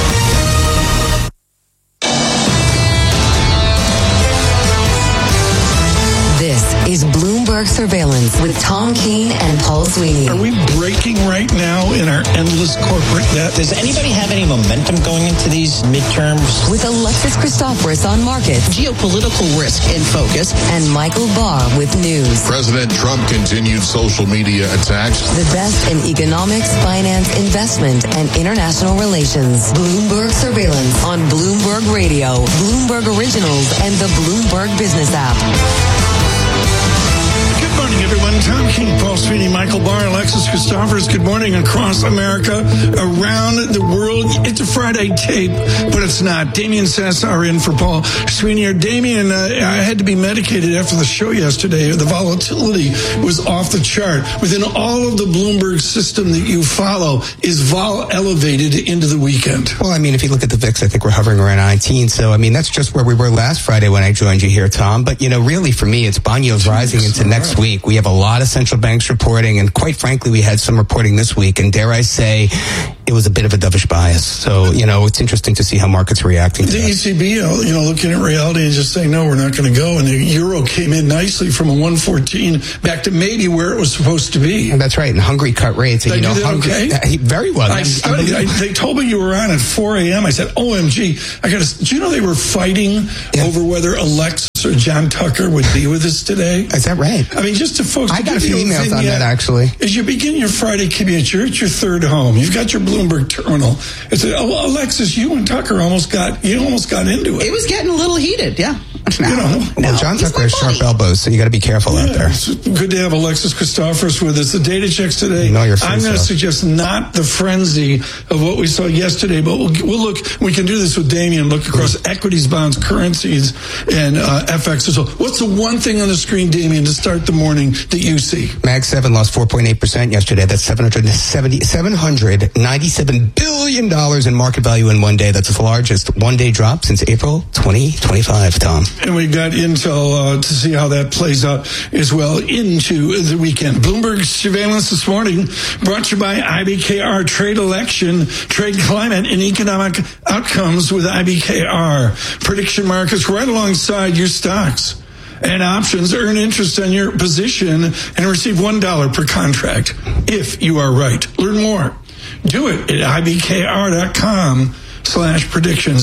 This is Bloomberg Surveillance with Tom Keene and Paul Sweeney. Are we breaking right now in our endless corporate debt? Does anybody have any momentum going into these midterms? With Alexis Christoforous on markets, geopolitical risk in focus, and Michael Barr with news. President Trump continued social media attacks. The best in economics, finance, investment, and international relations. Bloomberg Surveillance on Bloomberg Radio, Bloomberg Originals, and the Bloomberg Business app. Good morning, everyone. Tom Keene, Paul Sweeney, Michael Barr, Alexis Christoforous. Good morning across America, around the world. It's a Friday tape, but it's not. Damian Sassar in for Paul Sweeney. Damian, I had to be medicated after the show yesterday. The volatility was off the chart. Within all of the Bloomberg system that you follow, is vol elevated into the weekend? Well, I mean, if you look at the VIX, I think we're hovering around 19. So, I mean, that's just where we were last Friday when I joined you here, Tom. But, you know, really for me, it's bond yields rising into next week. We have a lot of central banks reporting, and quite frankly, we had some reporting this week, and dare I say, it was a bit of a dovish bias. So, you know, it's interesting to see how markets are reacting to the that. ECB, you know, looking at reality and just saying, no, we're not going to go. And the euro came in nicely from a 114 back to maybe where it was supposed to be. And that's right. And Hungary cut rates. And, Did I do that Hungary, okay? Very well. I studied. They told me you were on at 4 a.m. I said, OMG. Do you know they were fighting over whether Alexis or John Tucker would be with us today? Is that right? I mean, just to folks. I got a few emails on that, actually. As you begin your Friday commute, you're at your third home. You've got your Bloomberg terminal. It's Alexis, you and Tucker almost got into it. It was getting a little heated, yeah. Well, John Tucker has sharp elbows, so you got to be careful out there. It's good to have Alexis Christoforous with us. The data checks today. You know your I'm going to suggest not the frenzy of what we saw yesterday, but we'll look. We can do this with Damian. Look across equities, bonds, currencies, and FX as well. What's the one thing on the screen, Damian, to start the morning that you see? Mag 7 lost 4.8% yesterday. That's $797 billion in market value in one day. That's the largest one-day drop since April 2025, Tom. And we got intel to see how that plays out as well into the weekend. Bloomberg Surveillance this morning brought to you by IBKR Trade Election, Trade Climate, and Economic Outcomes with IBKR. Prediction markets right alongside your stocks and options. Earn interest on your position and receive $1 per contract if you are right. Learn more. Do it at IBKR.com/predictions.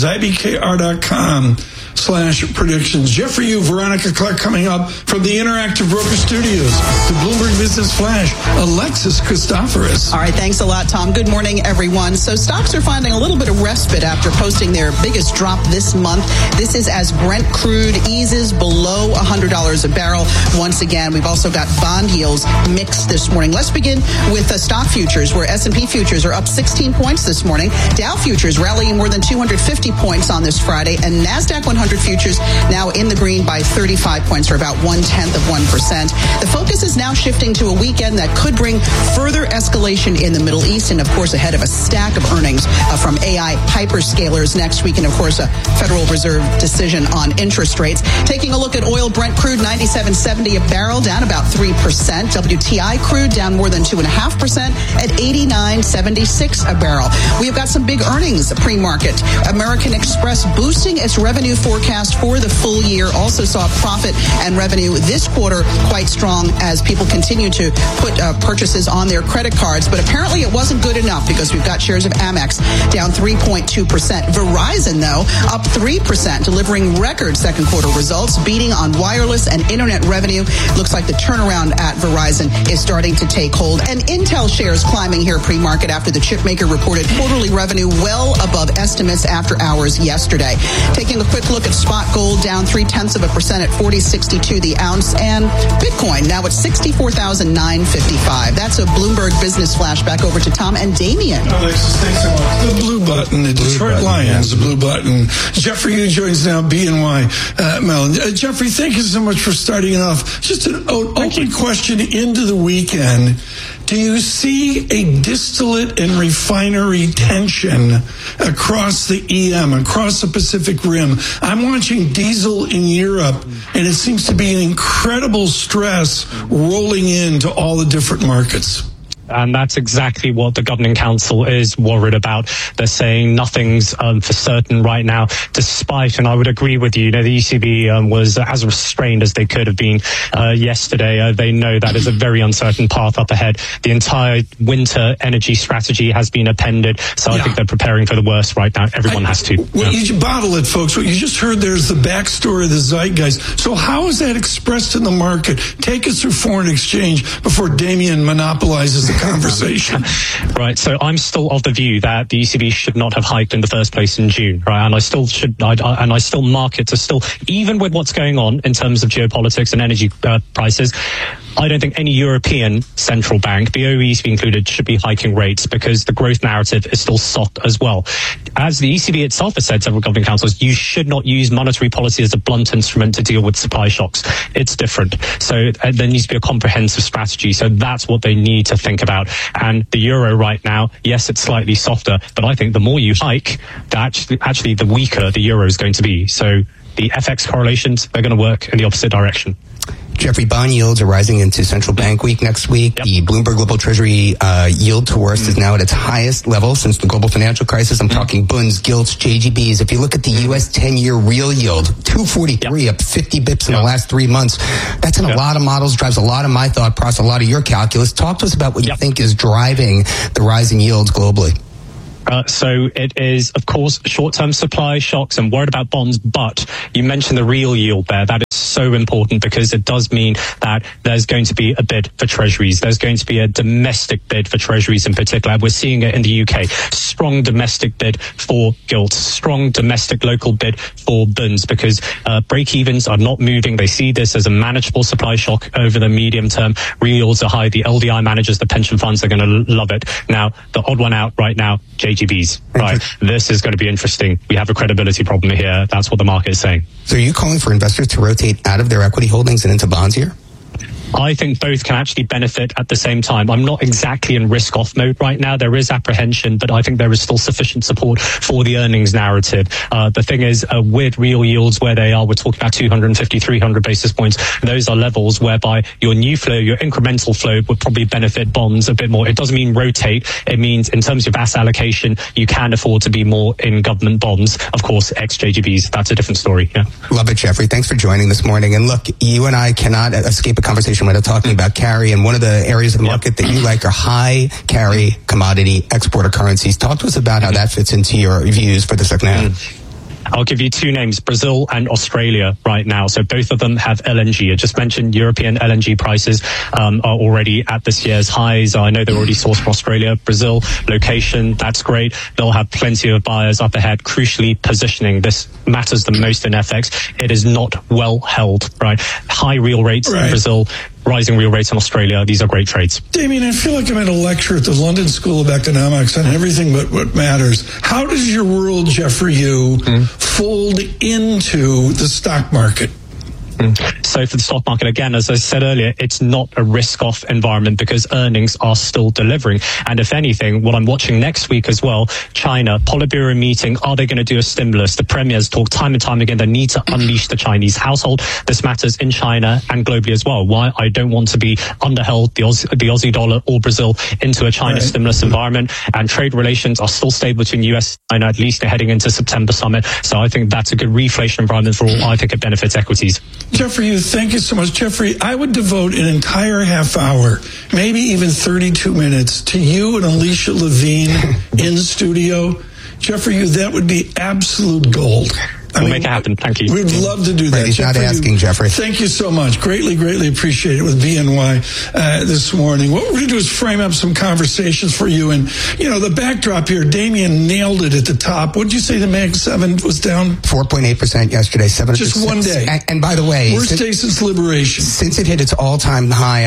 IBKR.com/predictions. Jeffrey Yu, Veronica Clark coming up from the Interactive Broker Studios. The Bloomberg Business Flash, Alexis Christoforous. All right, thanks a lot, Tom. Good morning, everyone. So stocks are finding a little bit of respite after posting their biggest drop this month. This is as Brent crude eases below $100 a barrel. Once again, we've also got bond yields mixed this morning. Let's begin with stock futures, where S&P futures are up 16 points this morning. Dow futures rallying more than 250 points on this Friday, and NASDAQ 100 futures now in the green by 35 points, or about 1/10%. The focus is now shifting to a weekend that could bring further escalation in the Middle East, and of course ahead of a stack of earnings from AI hyperscalers next week, and of course a Federal Reserve decision on interest rates. Taking a look at oil, Brent crude 97.70 a barrel, down about 3%. WTI crude down more than 2.5% at 89.76 a barrel. We have got some big earnings pre-market. American Express boosting its revenue forecast for the full year. Also saw profit and revenue this quarter quite strong as people continue to put purchases on their credit cards. But apparently it wasn't good enough, because we've got shares of Amex down 3.2%. Verizon, though, up 3%, delivering record second quarter results, beating on wireless and internet revenue. Looks like the turnaround at Verizon is starting to take hold. And Intel shares climbing here pre-market after the chipmaker reported quarterly revenue well above estimates after hours yesterday. Taking a quick look at spot gold, down 0.3% at $40.62 the ounce, and Bitcoin now at $64,955. That's a Bloomberg Business Flash. Back over to Tom and Damian. Alexis, thanks so much. The blue button, the Detroit Lions, the blue button. Jeffrey Yu joins now, BNY Mellon. Jeffrey, thank you so much for starting it off. Just an open question into the weekend. Do you see a distillate and refinery tension across the EM, across the Pacific Rim? I'm watching diesel in Europe, and it seems to be an incredible stress rolling into all the different markets. And that's exactly what the Governing Council is worried about. They're saying nothing's for certain right now, despite, and I would agree with you, the ECB was as restrained as they could have been yesterday. They know that is a very uncertain path up ahead. The entire winter energy strategy has been appended, so I think they're preparing for the worst right now. Everyone has to. Well, you bottle it, folks. What you just heard there's the backstory of the zeitgeist. So how is that expressed in the market? Take us through foreign exchange before Damien monopolizes the conversation. Right, so I'm still of the view that the ECB should not have hiked in the first place in June, right? And I still markets are still, even with what's going on in terms of geopolitics and energy prices, I don't think any European central bank, the OECD included, should be hiking rates because the growth narrative is still soft as well. As the ECB itself has said, several governing councils, you should not use monetary policy as a blunt instrument to deal with supply shocks. It's different. So there needs to be a comprehensive strategy. So that's what they need to think about. And the euro right now, yes, it's slightly softer, but I think the more you hike, actually the weaker the euro is going to be. So the FX correlations, they're going to work in the opposite direction. Jeffrey, bond yields are rising into central bank week next week. Yep. The Bloomberg Global Treasury yield to worst is now at its highest level since the global financial crisis. I'm talking bunds, gilts, JGBs. If you look at the U.S. 10-year real yield, 243, up 50 bips in the last 3 months. That's in a lot of models, drives a lot of my thought process, a lot of your calculus. Talk to us about what you think is driving the rising yields globally. So it is, of course, short-term supply shocks and worried about bonds, but you mentioned the real yield there. That is so important because it does mean that there's going to be a bid for treasuries. There's going to be a domestic bid for treasuries in particular. We're seeing it in the UK. Strong domestic bid for gilts, strong domestic local bid for bonds because break-evens are not moving. They see this as a manageable supply shock over the medium term. Real yields are high. The LDI managers, the pension funds are going to love it. Now, the odd one out right now, JGBs, right? This is going to be interesting. We have a credibility problem here. That's what the market is saying. So are you calling for investors to rotate out of their equity holdings and into bonds here? I think both can actually benefit at the same time. I'm not exactly in risk-off mode right now. There is apprehension, but I think there is still sufficient support for the earnings narrative. The thing is, with real yields where they are, we're talking about 250, 300 basis points. Those are levels whereby your new flow, your incremental flow would probably benefit bonds a bit more. It doesn't mean rotate. It means in terms of asset allocation, you can afford to be more in government bonds. Of course, ex-JGBs, that's a different story. Yeah. Love it, Jeffrey. Thanks for joining this morning. And look, you and I cannot escape a conversation without talking about carry, and one of the areas of the market that you like are high carry commodity exporter currencies. Talk to us about how that fits into your views for the second half. I'll give you two names, Brazil and Australia right now. So both of them have LNG. I just mentioned European LNG prices are already at this year's highs. I know they're already sourced from Australia. Brazil, location, that's great. They'll have plenty of buyers up ahead. Crucially, positioning. This matters the most in FX. It is not well held, right? High real rates in Brazil, rising real rates in Australia. These are great trades. Damien, I feel like I'm at a lecture at the London School of Economics on everything but what matters. How does your world, Jeffrey, fold into the stock market? So for the stock market, again, as I said earlier, it's not a risk-off environment because earnings are still delivering. And if anything, what I'm watching next week as well, China, Politburo meeting, are they going to do a stimulus? The premiers talk time and time again, they need to unleash the Chinese household. This matters in China and globally as well. Why? I don't want to be underheld the Aussie dollar or Brazil into a China stimulus environment. And trade relations are still stable between US and China, at least they're heading into September summit. So I think that's a good reflation environment for all. I think it benefits equities. Jeffrey, thank you so much. Jeffrey, I would devote an entire half hour, maybe even 32 minutes, to you and Alicia Levine in studio. Jeffrey, that would be absolute gold. We'll make it happen. Thank you. We'd love to do that. He's not asking, Jeffrey. Thank you so much. Greatly appreciate it with BNY this morning. What we're going to do is frame up some conversations for you. And, the backdrop here, Damien nailed it at the top. What did you say the Mag 7 was down? 4.8% yesterday. 7%. Just one day. And by the way, worst day since liberation. Since it hit its all-time high,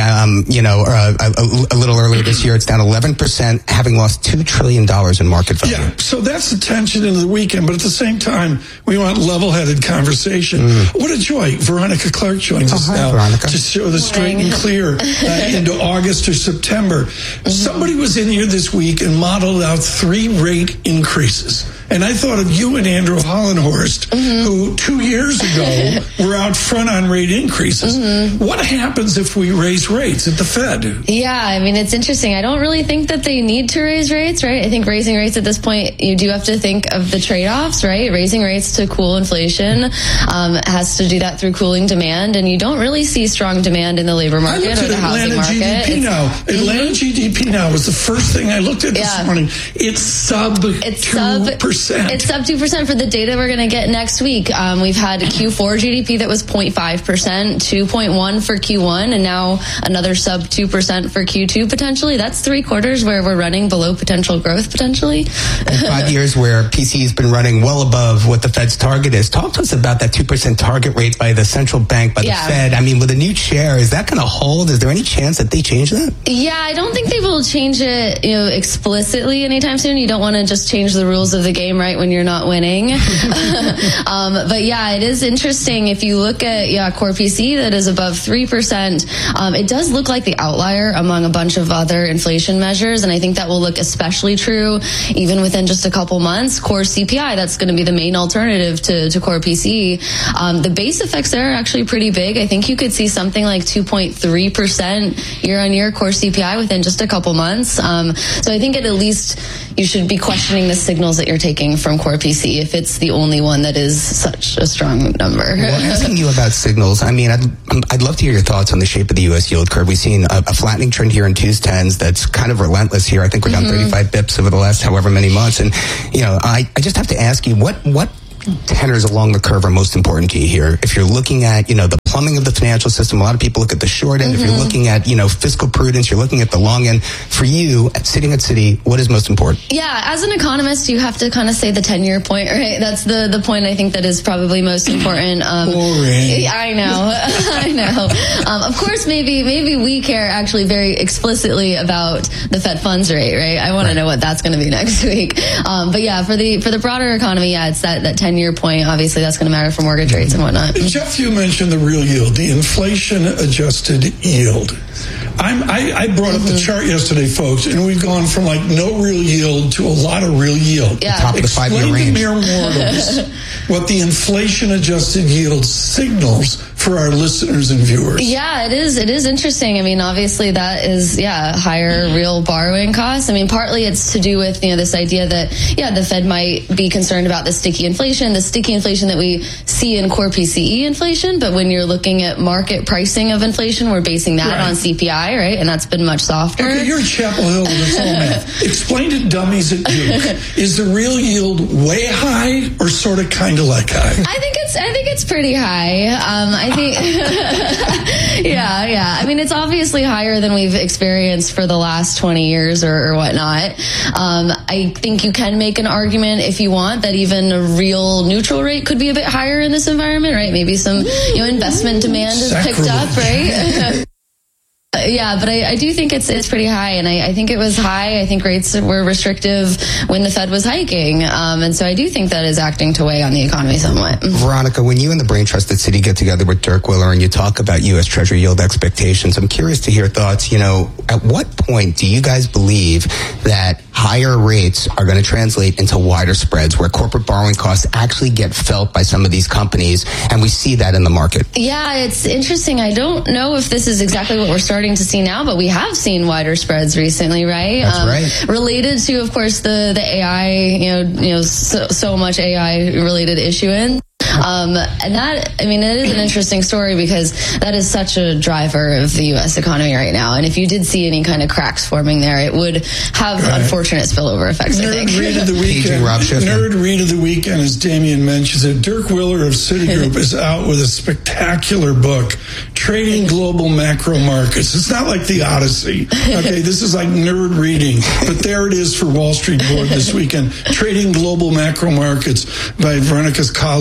a little earlier this year, it's down 11%, having lost $2 trillion in market value. Yeah, so that's the tension into the weekend. But at the same time, we want level-headed conversation. What a joy. Veronica Clark joins us now to show the straight and clear into August or September. Somebody was in here this week and modeled out 3 rate increases. And I thought of you and Andrew Hollenhorst, who 2 years ago were out front on rate increases. What happens if we raise rates at the Fed? Yeah, I mean, it's interesting. I don't really think that they need to raise rates, right? I think raising rates at this point, you do have to think of the trade-offs, right? Raising rates to cool inflation has to do that through cooling demand, and you don't really see strong demand in the labor market or the housing market. GDP now. Atlanta GDP now was the first thing I looked at this morning. It's sub 2%. It's sub 2% for the data we're going to get next week. We've had Q4 GDP that was 0.5%, 2.1 for Q1, and now another sub 2% for Q2 potentially. That's 3 quarters where we're running below potential growth potentially. And 5 years where PCE has been running well above what the Fed's target is. Talk to us about that 2% target rate by the central bank, by the Fed. I mean, with a new chair, is that going to hold? Is there any chance that they change that? Yeah, I don't think they will change it, explicitly anytime soon. You don't want to just change the rules of the game right when you're not winning. But yeah, it is interesting. If you look at core PCE that is above 3%, it does look like the outlier among a bunch of other inflation measures, and I think that will look especially true even within just a couple months. Core CPI, that's going to be the main alternative to core PCE. The base effects there are actually pretty big. I think you could see something like 2.3% year-on-year core CPI within just a couple months. So I think at least you should be questioning the signals that you're taking from core PCE if it's the only one that is such a strong number. Well, asking you about signals, I mean, I'd love to hear your thoughts on the shape of the U.S. yield curve. We've seen a flattening trend here in 2s10s that's kind of relentless here. I think we're down 35 bips over the last however many months. And, I just have to ask you, what tenors along the curve are most important to you here? If you're looking at, the plumbing of the financial system, a lot of people look at the short end. If you're looking at, fiscal prudence, you're looking at the long end. For you, sitting at Citi, what is most important? Yeah, as an economist, you have to kind of say the 10-year point, right? That's the point I think that is probably most important. Boring. I know. Of course, maybe we care actually very explicitly about the Fed funds rate, right? I want to know what that's going to be next week. But yeah, for the broader economy, it's that 10-year point. Obviously, that's going to matter for mortgage rates and whatnot. Jeff, you mentioned the real yield, the inflation-adjusted yield. I brought up the chart yesterday, folks, and we've gone from no real yield to a lot of real yield. Yeah. Top of the 5-year range. Explain to mere mortals what the inflation-adjusted yield signals for our listeners and viewers. Yeah, it is interesting. I mean, obviously that is, higher real borrowing costs. I mean, partly it's to do with, this idea that, the Fed might be concerned about the sticky inflation that we see in core PCE inflation. But when you're looking at market pricing of inflation, we're basing that on CPI, right? And that's been much softer. Okay, you're at Chapel Hill with this whole math. Explain to dummies at Duke. Is the real yield way high or sort of kind of like high? I think it's pretty high. I think, yeah. I mean, it's obviously higher than we've experienced for the last 20 years or whatnot. I think you can make an argument if you want that even a real neutral rate could be a bit higher in this environment, right? Maybe some, investment demand has picked up, right? Yeah, but I do think it's pretty high, and I think it was high. I think rates were restrictive when the Fed was hiking, and so I do think that is acting to weigh on the economy somewhat. Veronica, when you and the Brain Trust at Citi get together with Dirk Willer and you talk about U.S. Treasury yield expectations, I'm curious to hear thoughts. At what point do you guys believe that higher rates are going to translate into wider spreads where corporate borrowing costs actually get felt by some of these companies, and we see that in the market? Yeah, it's interesting. I don't know if this is exactly what we're starting to see now, but we have seen wider spreads recently, right? That's right. Related to, of course, the AI, so much AI related issuance. And that, I mean, it is an interesting story because that is such a driver of the U.S. economy right now. And if you did see any kind of cracks forming there, it would have unfortunate spillover effects, I think. Nerd read of the weekend, as Damien mentions it. Dirk Willer of Citigroup is out with a spectacular book, Trading Global Macro Markets. It's not like the Odyssey. Okay, this is like nerd reading. But there it is for Wall Street Board this weekend. Trading Global Macro Markets by Veronica's colleague, Dirk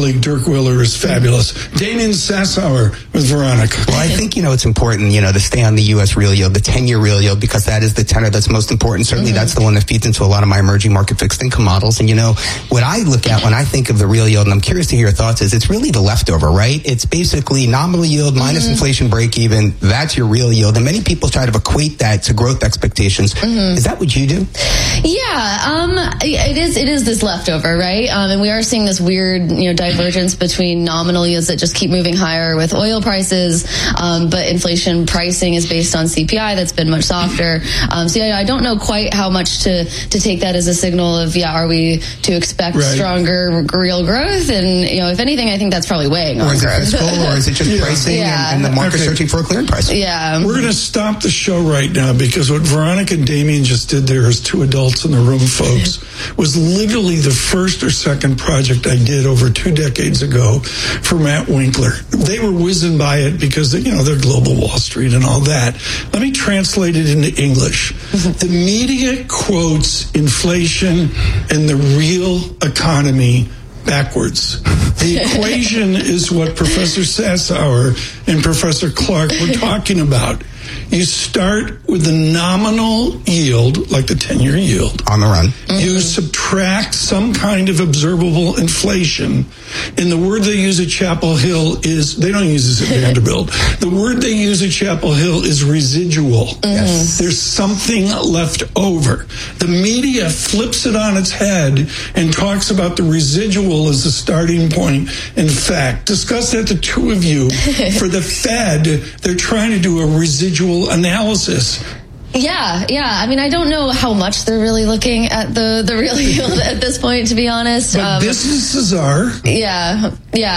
Willer is fabulous. Damien Sassower with Veronica. Well, I think, it's important, to stay on the U.S. real yield, the 10-year real yield, because that is the tenor that's most important. Certainly that's the one that feeds into a lot of my emerging market fixed income models. And, what I look at when I think of the real yield, and I'm curious to hear your thoughts, is it's really the leftover, right? It's basically nominal yield minus inflation break even. That's your real yield. And many people try to equate that to growth expectations. Is that what you do? Yeah, it is this leftover, right? And we are seeing this weird, divergence between nominal yields that just keep moving higher with oil prices, but inflation pricing is based on CPI that's been much softer. So I don't know quite how much to take that as a signal of, are we to expect stronger real growth? And, if anything, I think that's probably weighing on growth. Or is it fiscal, or is it just pricing and the market searching for a clearing price? Yeah. We're going to stop the show right now because what Veronica and Damien just did there as two adults in the room, folks, was literally the first or second project I did over 2 decades ago for Matt Winkler. They were whizzing by it because, they're Global Wall Street and all that. Let me translate it into English. The media quotes inflation and the real economy backwards. The equation is what Professor Sassower and Professor Clark were talking about. You start with the nominal yield, like the 10-year yield. On the run. You subtract some kind of observable inflation. And the word they use at Chapel Hill is, they don't use this at Vanderbilt. The word they use at Chapel Hill is residual. Yes. There's something left over. The media flips it on its head and talks about the residual as the starting point. In fact, discuss that, the two of you. For the Fed, they're trying to do a residual analysis. Yeah. I mean, I don't know how much they're really looking at the real yield at this point, to be honest. But businesses are. Yeah.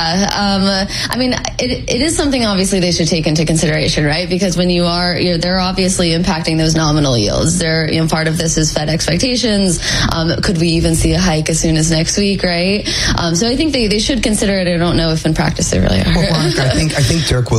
I mean, it is something obviously they should take into consideration, right? Because when they're obviously impacting those nominal yields. They're, part of this is Fed expectations. Could we even see a hike as soon as next week, right? So I think they should consider it. I don't know if in practice they really are. Well, Veronica, I think Dirk will